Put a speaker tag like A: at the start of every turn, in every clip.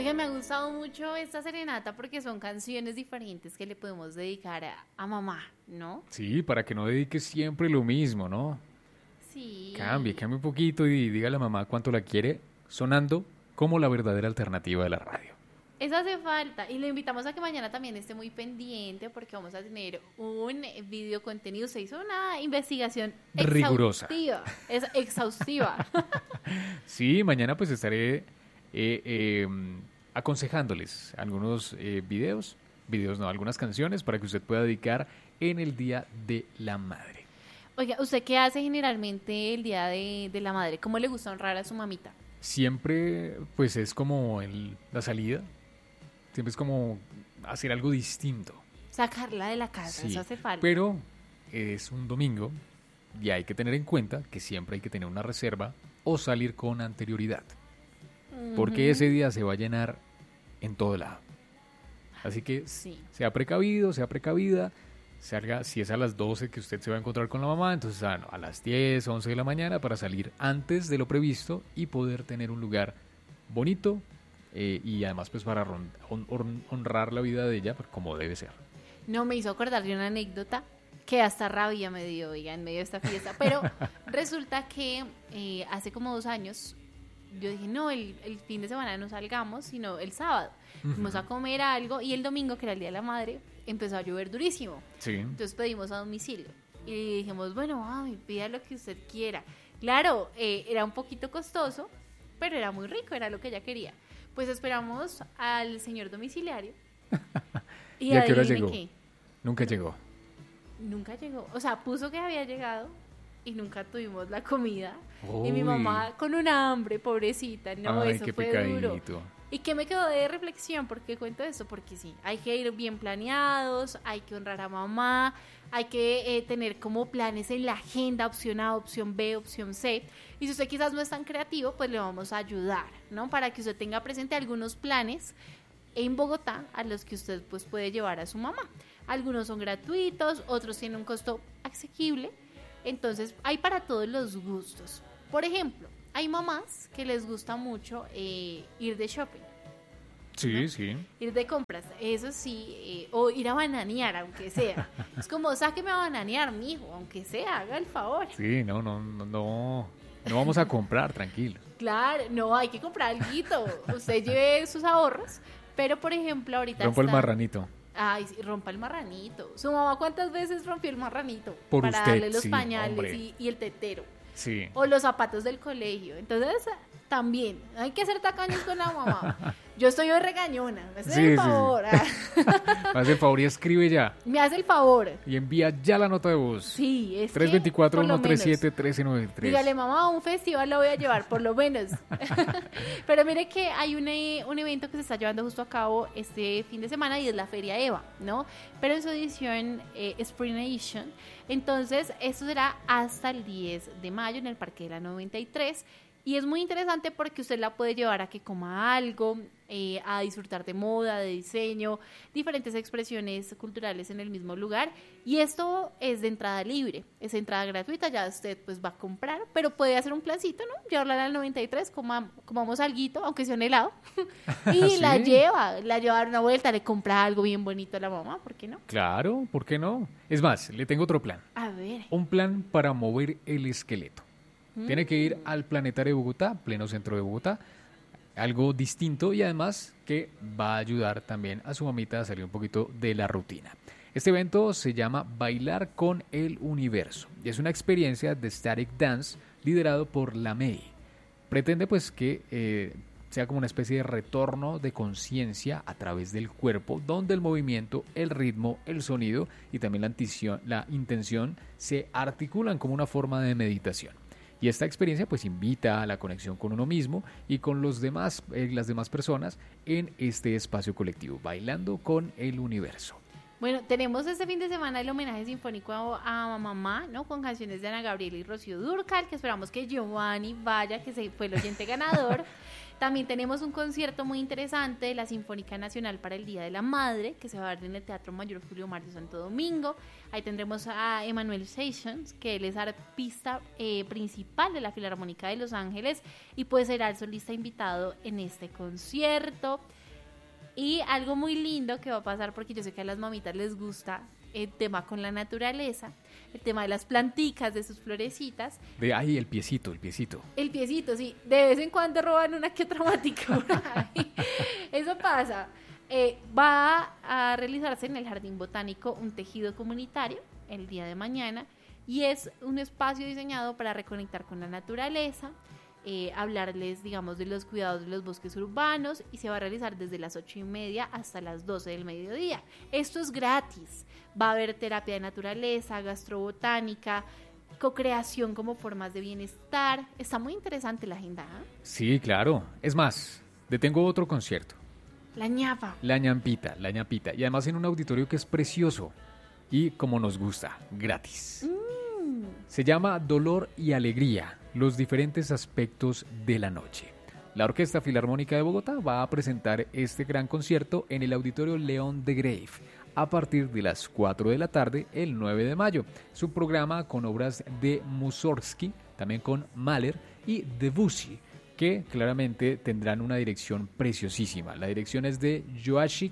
A: Oiga, me ha gustado mucho esta serenata porque son canciones diferentes que le podemos dedicar a mamá, ¿no?
B: Sí, para que no dediques siempre lo mismo, ¿no?
A: Sí.
B: Cambie un poquito y diga a la mamá cuánto la quiere, sonando como la verdadera alternativa de la radio.
A: Eso hace falta y lo invitamos a que mañana también esté muy pendiente porque vamos a tener un video contenido. Se hizo una investigación
B: Rigurosa.
A: exhaustiva.
B: Sí, mañana pues estaré aconsejándoles algunos videos no, algunas canciones para que usted pueda dedicar en el Día de la Madre.
A: Oiga, ¿usted qué hace generalmente el día de la madre? ¿Cómo le gusta honrar a su mamita?
B: Siempre pues es como la salida, siempre es como hacer algo distinto.
A: Sacarla de la casa, eso
B: Sí,
A: hace falta.
B: pero es un domingo y hay que tener en cuenta que siempre hay que tener una reserva o salir con anterioridad, porque
A: Ujú.
B: ese día se va a llenar en todo lado. Así que
A: Sí.
B: sea precavido, sea precavida, salga, si es a las 12 que usted se va a encontrar con la mamá, entonces a las 10, 11 de la mañana para salir antes de lo previsto y poder tener un lugar bonito y además pues para honrar la vida de ella como debe ser.
A: No, me hizo acordar de una anécdota que hasta rabia me dio, oiga, en medio de esta fiesta. Pero resulta que hace como 2 años yo dije, no, el fin de semana no salgamos, sino el sábado. Fuimos a comer algo y el domingo, que era el Día de la Madre, empezó a llover durísimo.
B: Sí.
A: Entonces pedimos a domicilio. Y dijimos, bueno, mami, pida lo que usted quiera. Claro, era un poquito costoso, pero era muy rico, era lo que ella quería. Pues esperamos al señor domiciliario. Y
B: ¿Y a qué hora
A: adivine
B: llegó?
A: qué,
B: Nunca llegó.
A: nunca llegó. O sea, puso que había llegado y nunca tuvimos la comida. Y mi
B: Uy.
A: mamá con una hambre, pobrecita, no,
B: Ay,
A: eso
B: qué
A: fue duro.
B: pecadito.
A: ¿Y qué me quedó de reflexión? ¿Por qué cuento esto? Porque sí, hay que ir bien planeados, hay que honrar a mamá, hay que tener como planes en la agenda, opción A, opción B, opción C. Y si usted quizás no es tan creativo, pues le vamos a ayudar, ¿no? Para que usted tenga presente algunos planes en Bogotá a los que usted pues puede llevar a su mamá. Algunos son gratuitos, otros tienen un costo asequible. Entonces, hay para todos los gustos. Por ejemplo, hay mamás que les gusta mucho ir de shopping,
B: Sí,
A: ¿no?
B: sí.
A: Ir de compras, eso sí, o ir a bananear, aunque sea. Es como, sáqueme a bananear, mijo, aunque sea, haga el favor.
B: Sí, no vamos a comprar, tranquilo.
A: Claro, no, hay que comprar alguito. Usted lleve sus ahorros, pero por ejemplo, ahorita
B: Rompo el
A: está...
B: marranito.
A: Ay, sí, rompa el marranito. ¿Su mamá cuántas veces rompió el marranito?
B: Por
A: Para
B: usted,
A: darle los
B: sí,
A: pañales
B: hombre.
A: y el tetero.
B: Sí.
A: O los zapatos del colegio. Entonces, también, hay que ser tacaños con la mamá. Yo estoy hoy regañona, me hace
B: Sí,
A: el
B: sí,
A: favor.
B: Me hace el favor y escribe ya.
A: Me hace el favor.
B: Y envía ya la nota de voz.
A: Sí, es que, por lo menos,
B: 324-137-1393.
A: dígale, mamá, a un festival la voy a llevar, por lo menos. Pero mire que hay un evento que se está llevando justo a cabo este fin de semana y es la Feria Eva, ¿no? Pero en su edición Spring Edition. Entonces, esto será hasta el 10 de mayo en el Parque de la 93. Y es muy interesante porque usted la puede llevar a que coma algo, a disfrutar de moda, de diseño, diferentes expresiones culturales en el mismo lugar. Y esto es de entrada libre, es entrada gratuita, ya usted pues va a comprar, pero puede hacer un plancito, ¿no? Llevarla al 93, comamos alguito, aunque sea un helado, y
B: ¿Sí?
A: la lleva a dar una vuelta, le compra algo bien bonito a la mamá, ¿por qué no?
B: Claro, ¿por qué no? Es más, le tengo otro plan.
A: A ver.
B: Un plan para mover el esqueleto. Tiene que ir al Planetario de Bogotá, pleno centro de Bogotá. Algo distinto y además que va a ayudar también a su mamita a salir un poquito de la rutina. Este evento se llama Bailar con el Universo y es una experiencia de Static Dance liderado por la MEI. Pretende pues que sea como una especie de retorno de conciencia a través del cuerpo, donde el movimiento, el ritmo, el sonido y también la intención se articulan como una forma de meditación. Y esta experiencia pues invita a la conexión con uno mismo y con las demás personas en este espacio colectivo, bailando con el universo.
A: Bueno, tenemos este fin de semana el homenaje sinfónico a mamá, ¿no? Con canciones de Ana Gabriela y Rocío Dúrcal, que esperamos que Giovanni vaya, que se fue el oyente ganador. También tenemos un concierto muy interesante de la Sinfónica Nacional para el Día de la Madre, que se va a dar en el Teatro Mayor Julio Mario Santo Domingo. Ahí tendremos a Emmanuel Sessions, que él es arpista principal de la Filarmónica de Los Ángeles y pues será el solista invitado en este concierto. Y algo muy lindo que va a pasar, porque yo sé que a las mamitas les gusta el tema con la naturaleza, el tema de las planticas, de sus florecitas.
B: De ahí el piecito.
A: El piecito, sí. De vez en cuando roban una que otra matica por ahí. Eso pasa. Va a realizarse en el Jardín Botánico un tejido comunitario el día de mañana y es un espacio diseñado para reconectar con la naturaleza, hablarles, digamos, de los cuidados de los bosques urbanos y se va a realizar desde las 8:30 hasta las 12 del mediodía. Esto es gratis. Va a haber terapia de naturaleza, gastrobotánica, co-creación como formas de bienestar. Está muy interesante la agenda, ¿eh?
B: Sí, claro. Es más, tengo otro concierto.
A: La ñapa.
B: La ñampita. Y además en un auditorio que es precioso y como nos gusta, gratis. Se llama Dolor y Alegría, los diferentes aspectos de la noche. La Orquesta Filarmónica de Bogotá va a presentar este gran concierto en el Auditorio León de Grave a partir de las 4 de la tarde el 9 de mayo. Es un programa con obras de Mussorgsky, también con Mahler y Debussy, que claramente tendrán una dirección preciosísima. La dirección es de Joachim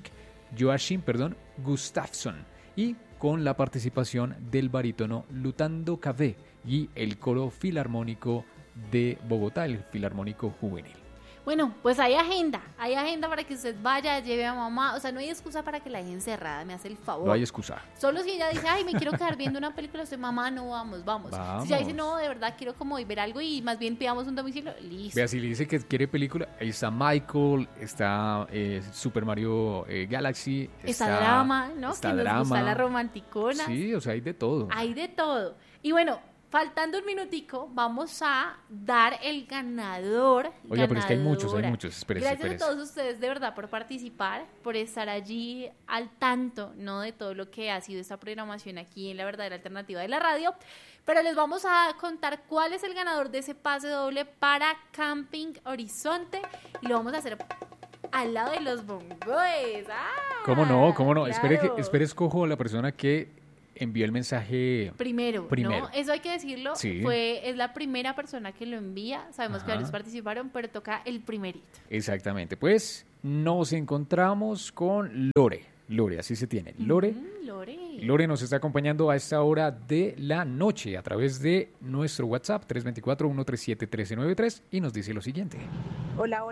B: Gustafsson y con la participación del barítono Lutando Café y el Coro Filarmónico de Bogotá, el Filarmónico Juvenil.
A: Bueno, pues hay agenda para que usted vaya, lleve a mamá, o sea, no hay excusa para que la dejen encerrada, me hace el favor.
B: No hay excusa.
A: Solo si ella dice, ay, me quiero quedar viendo una película, usted, mamá, no, vamos. Si ella dice, no, de verdad, quiero como ir ver algo y más bien pidamos un domicilio, listo.
B: Vea, si le dice que quiere película, ahí está Michael, está Super Mario Galaxy.
A: Está drama, ¿no?
B: Está
A: que
B: drama.
A: Nos gusta la romanticona.
B: Sí, o sea, hay de todo.
A: Hay de todo. Y bueno, faltando un minutico, vamos a dar el ganador.
B: Oiga, pero es que hay muchos. Espérese.
A: Gracias a todos ustedes de verdad por participar, por estar allí al tanto, ¿no? De todo lo que ha sido esta programación aquí en La Verdadera Alternativa de la Radio. Pero les vamos a contar cuál es el ganador de ese pase doble para Camping Horizonte y lo vamos a hacer al lado de los bongoes.
B: ¿Cómo no?
A: Claro.
B: Espere, escojo a la persona que envió el mensaje primero.
A: ¿no? Eso hay que decirlo.
B: Sí.
A: Es la primera persona que lo envía. Sabemos que varios participaron, pero toca el primerito.
B: Exactamente. Pues nos encontramos con Lore, así se tiene. Lore nos está acompañando a esta hora de la noche a través de nuestro WhatsApp 324-137-1393 y nos dice lo siguiente.
C: Hola.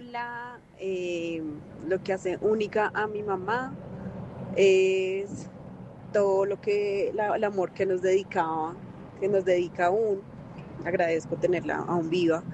C: Lo que hace única a mi mamá es todo lo que el amor que nos dedica aún. Agradezco tenerla aún viva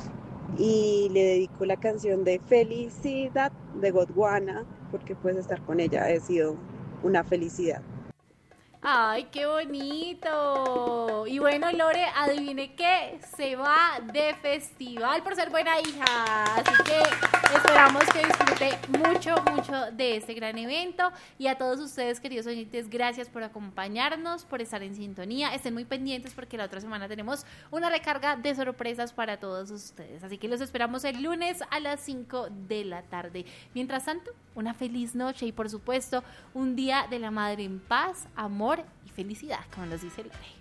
C: y le dedico la canción de Felicidad de Gondwana porque pues estar con ella ha sido una felicidad.
A: ¡Ay, qué bonito! Y bueno, Lore, adivine qué, se va de festival por ser buena hija. Así que esperamos que disfrute mucho de este gran evento. Y a todos ustedes, queridos oyentes, gracias por acompañarnos, por estar en sintonía. Estén muy pendientes porque la otra semana tenemos una recarga de sorpresas para todos ustedes. Así que los esperamos el lunes a las 5 de la tarde. Mientras tanto, una feliz noche y por supuesto, un día de la madre en paz, amor y felicidad, como nos dice Lore.